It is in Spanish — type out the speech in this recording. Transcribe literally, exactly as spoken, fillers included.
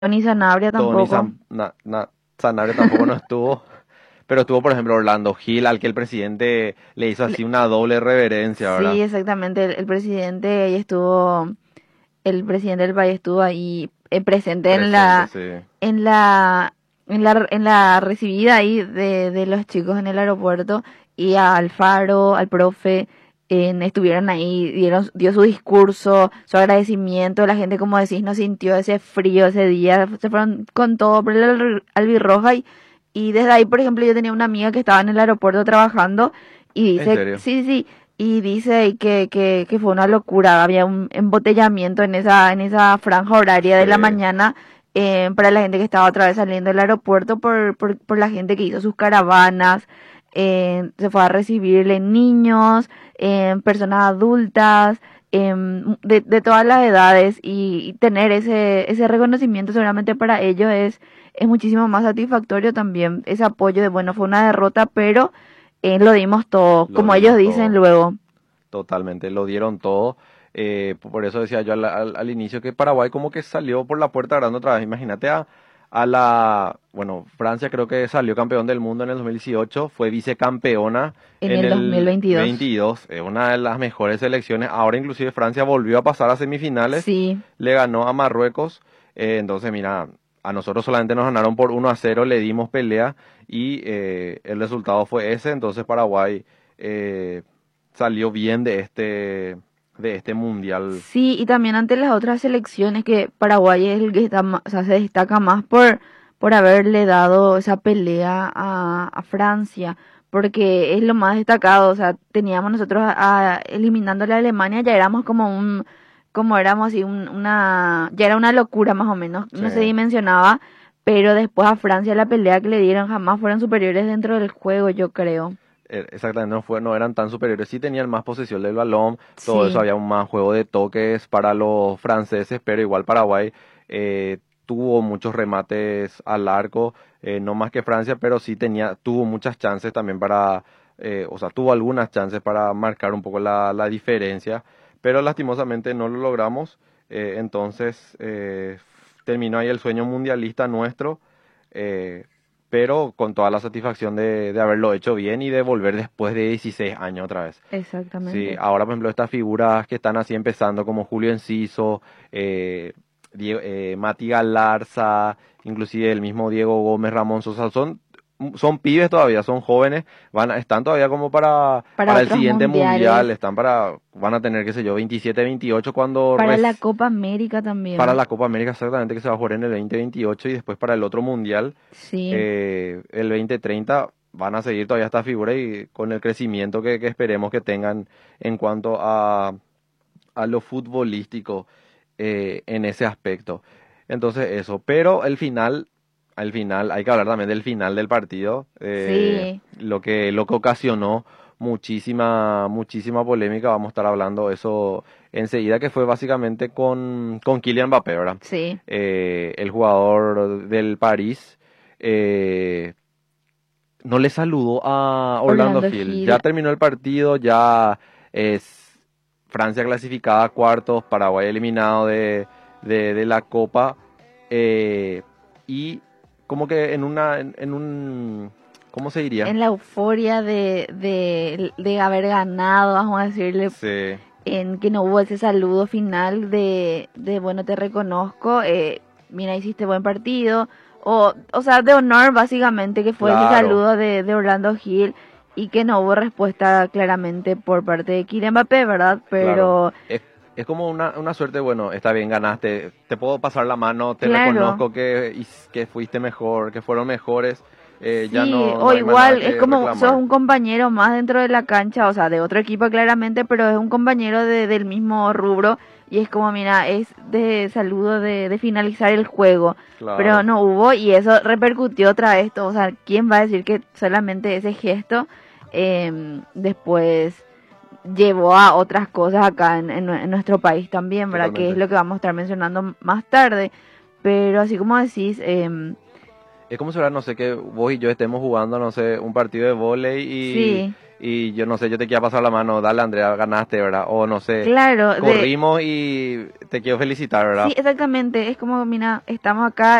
Tony Sanabria Tony tampoco. San- na- na- Sanabria tampoco no estuvo, pero estuvo, por ejemplo, Orlando Gil, al que el presidente le hizo Le- así una doble reverencia, sí, ¿verdad? exactamente. El, el presidente ahí estuvo, el presidente del país estuvo ahí eh, presente en Presente, la, sí. en la, en la, en la recibida ahí de, de los chicos en el aeropuerto y a Alfaro, al profe, en- estuvieron ahí, dieron, dio su discurso, su agradecimiento, la gente, como decís, no sintió ese frío ese día, se fueron con todo por el albirroja y, y desde ahí, por ejemplo, yo tenía una amiga que estaba en el aeropuerto trabajando y En dice, serio. sí, sí, y dice ahí que, que, que fue una locura, había un embotellamiento en esa, en esa franja horaria de la Sí. mañana eh, para la gente que estaba otra vez saliendo del aeropuerto por, por, por la gente que hizo sus caravanas, eh, se fue a recibirle niños, eh, personas adultas, eh, de, de todas las edades y, y tener ese, ese reconocimiento seguramente para ellos es, es muchísimo más satisfactorio también, ese apoyo de, bueno, fue una derrota, pero eh, lo dimos todo, Lo como ellos dimos dicen todo, luego. totalmente, lo dieron todo. Eh, por eso decía yo al, al- al inicio que Paraguay como que salió por la puerta grande otra vez. Imagínate a, a la, bueno, Francia creo que salió campeón del mundo en el dos mil dieciocho, fue vicecampeona En en el el dos mil veintidós. veintidós, es una de las mejores selecciones. Ahora inclusive Francia volvió a pasar a semifinales, Sí, le ganó a Marruecos. Eh, entonces mira, a nosotros solamente nos ganaron por uno a cero, le dimos pelea y eh, el resultado fue ese. Entonces Paraguay eh, salió bien de este, de este mundial. sí, y también ante las otras selecciones que Paraguay es el que está ma- o sea, se destaca más por, por haberle dado esa pelea a, a Francia, porque es lo más destacado, o sea, teníamos nosotros a, a- eliminándole a Alemania, ya éramos como un, como éramos así, un- una, ya era una locura más o menos, Sí, no se dimensionaba, pero después a Francia la pelea que le dieron jamás fueron superiores dentro del juego, yo creo. eh, exactamente, no fue, no eran tan superiores, sí tenían más posesión del balón, todo eso, Sí, había un más juego de toques para los franceses, pero igual Paraguay eh, tuvo muchos remates al arco, eh, no más que Francia, pero sí tenía, tuvo muchas chances también para, eh, o sea, tuvo algunas chances para marcar un poco la, la diferencia, pero lastimosamente no lo logramos. Eh, entonces eh, terminó ahí el sueño mundialista nuestro. eh, pero con toda la satisfacción de, de haberlo hecho bien y de volver después de dieciséis años otra vez. Sí, exactamente. ahora por ejemplo estas figuras que están así empezando como Julio Enciso, eh, Die- eh, Mati Galarza, inclusive el mismo Diego Gómez, Ramón Sosa, son, son pibes todavía, son jóvenes, van a- están todavía como para, Para para el otros siguiente mundial, mundiales. están para, van a tener, qué sé yo, veintisiete, veintiocho cuando Para la res- Copa América para también. la Copa América exactamente que se va a jugar en el dos mil veintiocho y después para el otro mundial Sí, eh, el dos mil treinta van a seguir todavía esta figura y con el crecimiento que, que esperemos que tengan en cuanto a, a lo futbolístico eh, en ese aspecto. Entonces eso, pero el final, al final, hay que hablar también del final del partido, eh, sí, lo que, lo que ocasionó muchísima, muchísima polémica, vamos a estar hablando eso enseguida, que fue básicamente con, con Kylian Mbappé, ¿verdad? sí. Eh, el jugador del París, eh, no le saludó a Orlando Orlando Gil. Ya Gil. terminó el partido, ya es Francia clasificada a cuartos, Paraguay eliminado de, de, de la Copa. eh, y como que en una, en, en un, ¿cómo se diría? En la euforia de, de, de haber ganado, vamos a decirle, Sí, en que no hubo ese saludo final de, de bueno, te reconozco, eh, mira, hiciste buen partido. O, o sea, de honor básicamente, que fue ese claro. saludo de, de Orlando Gil y que no hubo respuesta claramente por parte de Kylian Mbappé, ¿verdad? Claro, Pero, es, es como una, una suerte, bueno, está bien, ganaste, te puedo pasar la mano, te claro. reconozco que, his- que fuiste mejor, que fueron mejores, eh, ya Sí, no, no o hay más nada igual es que como sos reclamar. un compañero más dentro de la cancha, o sea, de otro equipo claramente, pero es un compañero de, del mismo rubro y es como, mira, es de saludo de, de finalizar el juego, pero Claro, no hubo y eso repercutió otra vez, todo, o sea, ¿quién va a decir que solamente ese gesto eh, después llevó a otras cosas acá en, en, en nuestro país también, ¿verdad? Que es totalmente. lo que vamos a estar mencionando más tarde, pero así como decís, eh, Es como si ahora, no sé, que vos y yo estemos jugando, no sé, un partido de vóley y, sí. y yo no sé, yo te quiero pasar la mano, dale Andrea, ganaste, ¿verdad? O no sé, Claro, de, corrimos y te quiero felicitar, ¿verdad? sí, exactamente, es como, mira, estamos acá.